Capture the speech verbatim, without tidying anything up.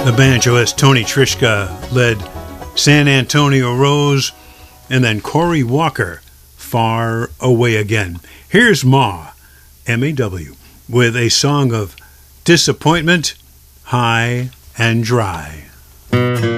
The banjoist Tony Trischka led San Antonio Rose, and then Cory Walker, Far Away Again. Here's Ma, M A W, with a song of disappointment, High and Dry.